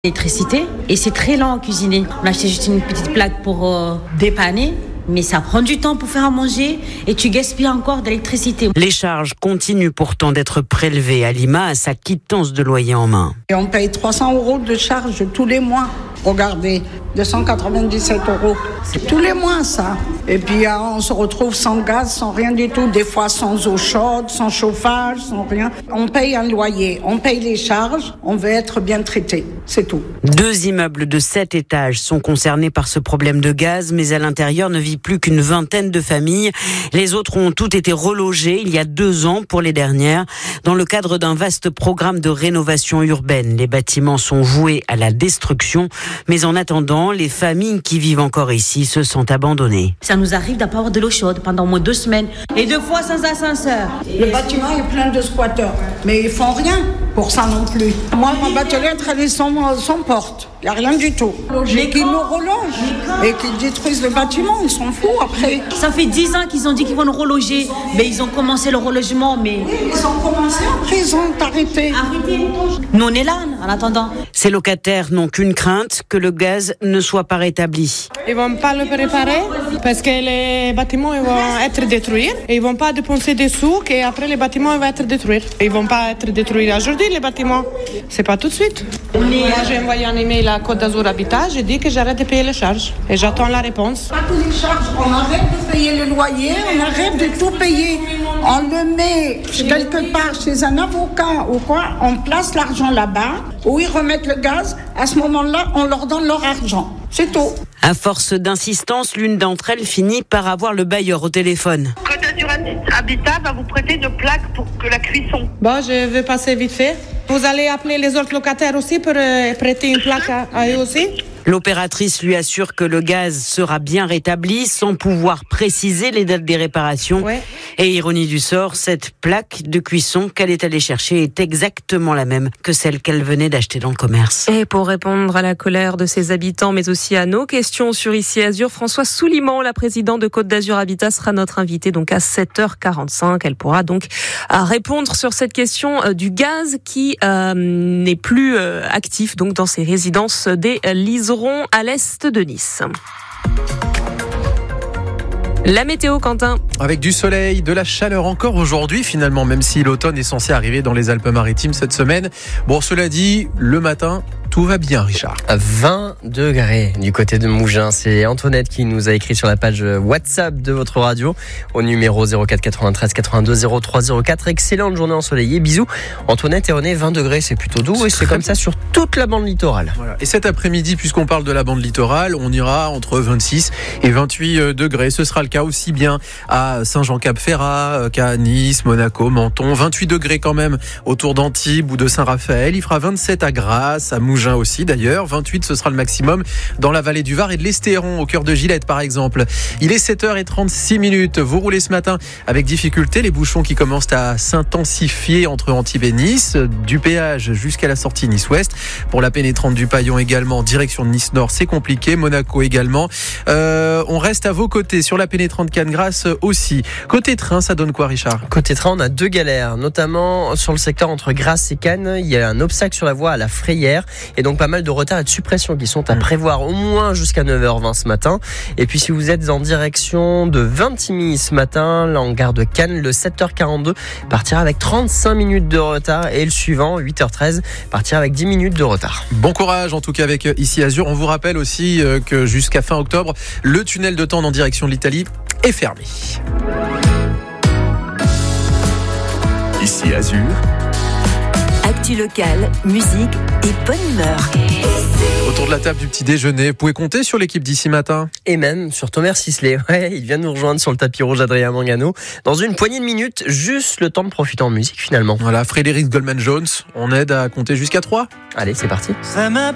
L'électricité et c'est très lent à cuisiner. On a acheté juste une petite plaque pour dépanner. Mais ça prend du temps pour faire à manger et tu gaspilles encore d'électricité. Les charges continuent pourtant d'être prélevées. Alima a sa quittance de loyer en main. Et on paye 300 € de charges tous les mois. Regardez, 297 €. C'est tous les mois ça. Et puis on se retrouve sans gaz, sans rien du tout. Des fois sans eau chaude, sans chauffage, sans rien. On paye un loyer, on paye les charges, on veut être bien traité. C'est tout. 2 immeubles de 7 étages sont concernés par ce problème de gaz, mais à l'intérieur ne vit plus qu'une vingtaine de familles. Les autres ont toutes été relogées il y a 2 ans pour les dernières, dans le cadre d'un vaste programme de rénovation urbaine. Les bâtiments sont voués à la destruction, mais en attendant, les familles qui vivent encore ici se sentent abandonnées. Ça nous arrive de pas avoir de l'eau chaude pendant au moins 2 semaines et 2 fois sans ascenseur. Le bâtiment est plein de squatteurs, mais ils font rien pour ça non plus. Moi, ma lettre, elle est sans porte. Il n'y a rien du tout. Et qu'ils nous relogent et qu'ils détruisent le bâtiment, ils s'en foutent après. Ça fait 10 ans qu'ils ont dit qu'ils vont nous reloger. Mais ils ont commencé le relogement, mais... Ils ont commencé, après ils ont arrêté. Nous, on est là, en attendant. Ces locataires n'ont qu'une crainte, que le gaz ne soit pas rétabli. Ils vont pas le préparer parce que les bâtiments ils vont être détruits. Et ils vont pas dépenser des sous et après les bâtiments vont être détruits. Ils vont pas être détruits aujourd'hui, les bâtiments. C'est pas tout de suite. Moi, j'ai envoyé un email à Côte d'Azur Habitat, j'ai dit que j'arrête de payer les charges. Et j'attends la réponse. Pas toutes les charges, on arrête de payer le loyer, on arrête de tout payer. On le met quelque part chez un avocat ou quoi, on place l'argent là-bas, où ils remettent le gaz. À ce moment-là, on leur donne leur argent. C'est tout. À force d'insistance, l'une d'entre elles finit par avoir le bailleur au téléphone. Côte d'Azur Habitat va vous prêter une plaque pour que la cuisson. Bon, je vais passer vite fait. Vous allez appeler les autres locataires aussi pour prêter une plaque à eux aussi? L'opératrice lui assure que le gaz sera bien rétabli sans pouvoir préciser les dates des réparations. Ouais. Et ironie du sort, cette plaque de cuisson qu'elle est allée chercher est exactement la même que celle qu'elle venait d'acheter dans le commerce. Et pour répondre à la colère de ses habitants, mais aussi à nos questions sur Ici Azur, Françoise Souliman, la présidente de Côte d'Azur Habitat, sera notre invitée donc à 7h45. Elle pourra donc répondre sur cette question du gaz qui n'est plus actif donc dans ces résidences des Liserons à l'est de Nice. La météo, Quentin. Avec du soleil, de la chaleur encore aujourd'hui finalement, même si l'automne est censé arriver dans les Alpes-Maritimes cette semaine. Bon, cela dit, le matin, tout va bien, Richard. 20 degrés du côté de Mougins. C'est Antoinette qui nous a écrit sur la page WhatsApp de votre radio au numéro 04 93 82 03 04. Excellente journée ensoleillée. Bisous. Antoinette et René, 20 degrés, c'est plutôt doux et c'est comme ça sur toute la bande littorale. Voilà. Et cet après-midi, puisqu'on parle de la bande littorale, on ira entre 26 et 28 degrés. Ce sera le cas aussi bien à Saint-Jean-Cap-Ferrat qu'à Nice, Monaco, Menton. 28 degrés quand même autour d'Antibes ou de Saint-Raphaël. Il fera 27 à Grasse, à Mougins aussi d'ailleurs. 28, ce sera le maximum dans la vallée du Var et de l'Estéron, au cœur de Gillette par exemple. Il est 7h36. Vous roulez ce matin avec difficulté. Les bouchons qui commencent à s'intensifier entre Antibes et Nice, du péage jusqu'à la sortie Nice-Ouest. Pour la pénétrante du Paillon également, direction de Nice-Nord, c'est compliqué. Monaco également. On reste à vos côtés sur la pénétrante Cannes-Grasse aussi. Côté train, ça donne quoi, Richard ? Côté train, on a 2 galères, notamment sur le secteur entre Grasse et Cannes. Il y a un obstacle sur la voie à la Frayère et donc pas mal de retards et de suppressions qui sont à prévoir au moins jusqu'à 9h20 ce matin. Et puis si vous êtes en direction de Vintimille ce matin, là en gare de Cannes, le 7h42 partira avec 35 minutes de retard et le suivant, 8h13, partira avec 10 minutes de retard. Bon courage en tout cas avec Ici Azur. On vous rappelle aussi que jusqu'à fin octobre, le tunnel de Tende en direction de l'Italie est fermé. Ici Azur. Actu local, musique et bonne humeur. Autour de la table du petit déjeuner, vous pouvez compter sur l'équipe d'ici matin. Et même sur Thomas Sisley. Ouais, il vient nous rejoindre sur le tapis rouge, Adrien Mangano. Dans une poignée de minutes, juste le temps de profiter en musique finalement. Voilà, Frédéric Goldman Jones, on aide à compter jusqu'à 3. Allez, c'est parti.